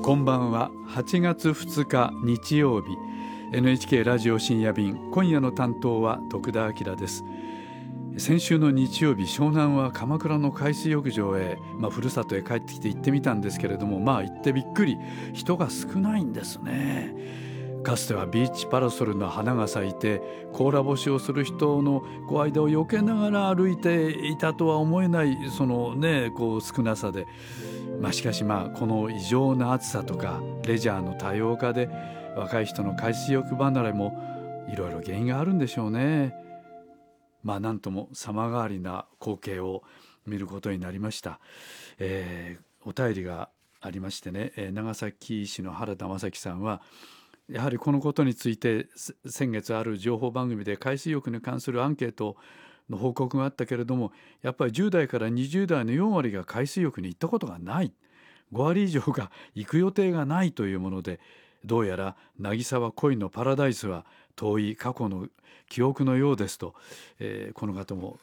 こんばんは。8月2日日曜日、 NHK ラジオ深夜便、今夜の担当は徳田明です。先週の日曜日、湘南は鎌倉の海水浴場へ、ふるさとへ帰ってきて行ってみたんですけれども、行ってびっくり、人が少ないんですね。かつてはビーチパラソルの花が咲いて甲羅干しをする人の間を避けながら歩いていたとは思えない、そのね少なさで、しかしこの異常な暑さとかレジャーの多様化で若い人の海水浴離れもいろいろ原因があるんでしょうね。なんとも様変わりな光景を見ることになりました。お便りがありましてね、長崎市の原田正樹さんは、やはりこのことについて先月ある情報番組で海水浴に関するアンケートの報告があったけれども、やっぱり10代から20代の4割が海水浴に行ったことがない、5割以上が行く予定がないというもので、どうやら渚は恋のパラダイスは遠い過去の記憶のようですと、この方も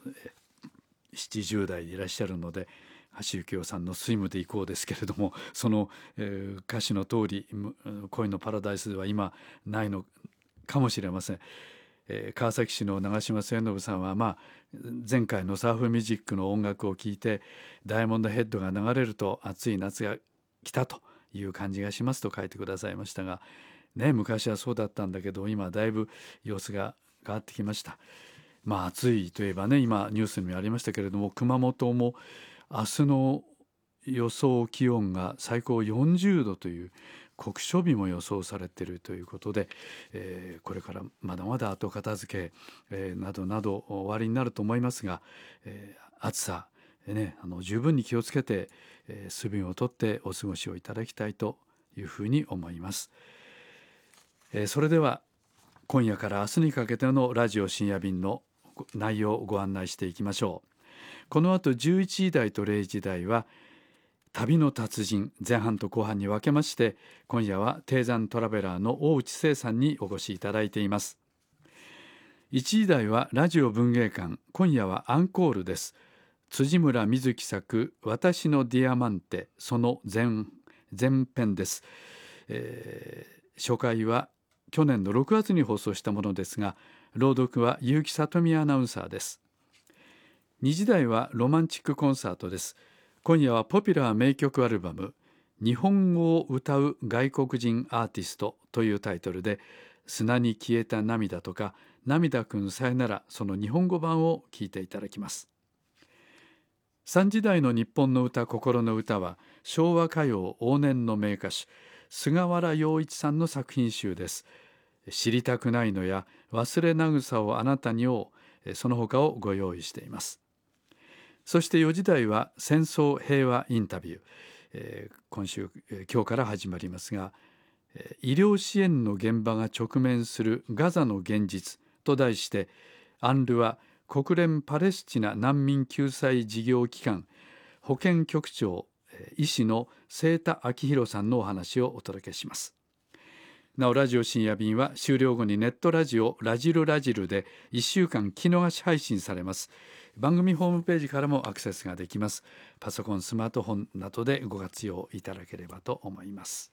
70代でいらっしゃるので、橋幸夫さんのスイムで行こうですけれども、その、歌詞の通り恋のパラダイスは今ないのかもしれません。川崎市の長嶋末信さんは、前回のサーフミュージックの音楽を聴いて、ダイヤモンドヘッドが流れると暑い夏が来たという感じがしますと書いてくださいましたが、昔はそうだったんだけど、今だいぶ様子が変わってきました。暑いといえば今ニュースにもありましたけれども、熊本も明日の予想気温が最高40度という酷暑日も予想されているということで、これからまだまだ後片付け、などなど終わりになると思いますが、暑さ、十分に気をつけて、水分をとってお過ごしをいただきたいというふうに思います。それでは今夜から明日にかけてのラジオ深夜便の内容をご案内していきましょう。この後11時台と0時台は旅の達人、前半と後半に分けまして、今夜は低山トラベラーの大内聖さんにお越しいただいています。1時台はラジオ文芸館、今夜はアンコールです。辻村瑞希作私のディアマンテ、その前編です。初回は去年の6月に放送したものですが、朗読は結城里美アナウンサーです。2時台はロマンチックコンサートです。今夜はポピュラー名曲アルバム日本語を歌う外国人アーティストというタイトルで、砂に消えた涙とか涙くんさよなら、その日本語版を聴いていただきます。3時台の日本の歌心の歌は昭和歌謡往年の名歌手菅原洋一さんの作品集です。知りたくないのや忘れなぐさをあなたにを、その他をご用意しています。そして4時台は戦争平和インタビュー、今日から始まりますが、医療支援の現場が直面するガザの現実と題して、アンルワ国連パレスチナ難民救済事業機関保健局長医師の清田明宏さんのお話をお届けします。なおラジオ深夜便は終了後にネットラジオラジルラジルで1週間聞き逃し配信されます。番組ホームページからもアクセスができます。パソコン、スマートフォンなどでご活用いただければと思います。